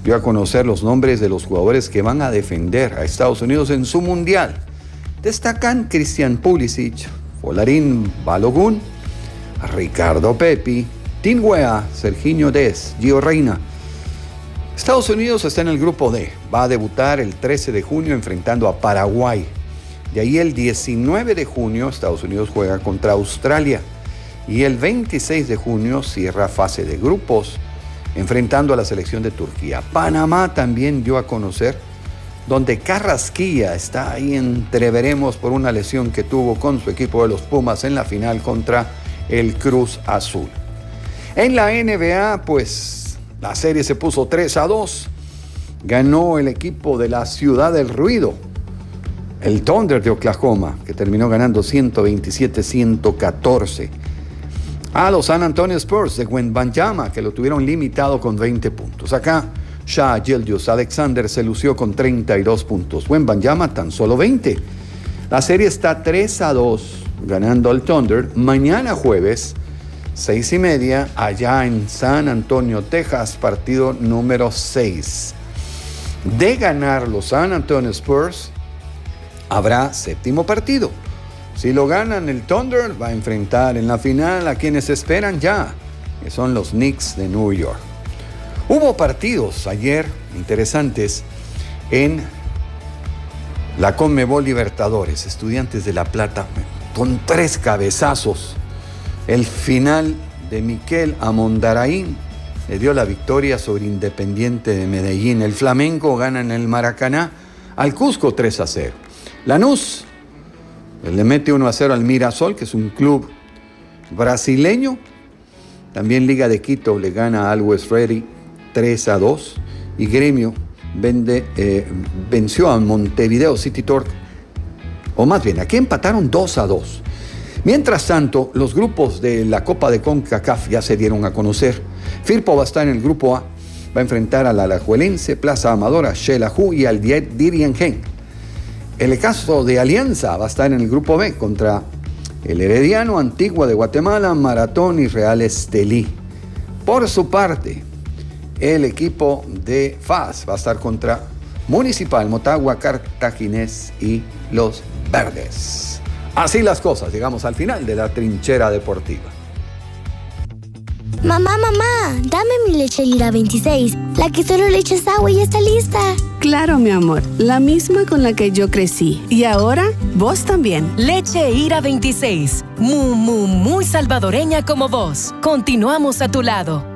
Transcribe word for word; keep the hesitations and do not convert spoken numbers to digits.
dio a conocer los nombres de los jugadores que van a defender a Estados Unidos en su mundial. Destacan Christian Pulisic, Folarin Balogun, Ricardo Pepi, Tim Weah, Serginho Dest, Gio Reyna. Estados Unidos está en el grupo D. Va a debutar el trece de junio enfrentando a Paraguay. De ahí el diecinueve de junio Estados Unidos juega contra Australia. Y el veintiséis de junio cierra fase de grupos enfrentando a la selección de Turquía. Panamá también dio a conocer, donde Carrasquilla está ahí entreveremos por una lesión que tuvo con su equipo de los Pumas en la final contra el Cruz Azul. En la N B A, pues la serie se puso tres a dos. Ganó el equipo de la Ciudad del Ruido, el Thunder de Oklahoma, que terminó ganando ciento veintisiete a ciento catorce. A los San Antonio Spurs de Wembanyama, que lo tuvieron limitado con veinte puntos. Acá, Shai Gilgeous-Alexander se lució con treinta y dos puntos. Wembanyama tan solo veinte. La serie está tres a dos, ganando el Thunder. Mañana jueves, seis y media, allá en San Antonio, Texas, partido número seis. De ganar los San Antonio Spurs, habrá séptimo partido. Si lo ganan, el Thunder va a enfrentar en la final a quienes esperan ya, que son los Knicks de New York. Hubo partidos ayer interesantes en la Conmebol Libertadores. Estudiantes de La Plata con tres cabezazos. El final de Miquel Amondaraín le dio la victoria sobre Independiente de Medellín. El Flamengo gana en el Maracaná al Cusco tres a cero. Lanús le mete uno a cero al Mirasol, que es un club brasileño. También Liga de Quito le gana al Always Ready tres a dos. Y Gremio vende, eh, venció a Montevideo City Torque, o más bien, aquí empataron dos a dos. Mientras tanto, los grupos de la Copa de CONCACAF ya se dieron a conocer. Firpo va a estar en el grupo A, va a enfrentar al Alajuelense, Plaza Amadora, Xelajú y al Diriangén. El caso de Alianza va a estar en el grupo B contra el Herediano, Antigua de Guatemala, Maratón y Real Estelí. Por su parte, el equipo de F A S va a estar contra Municipal, Motagua, Cartaginés y Los Verdes. Así las cosas, llegamos al final de la Trinchera Deportiva. Mamá, mamá, dame mi leche Ira veintiséis, la que solo le echas agua y ya está lista. Claro, mi amor, la misma con la que yo crecí. Y ahora, vos también. Leche Ira veintiséis, muy, muy, muy salvadoreña como vos. Continuamos a tu lado.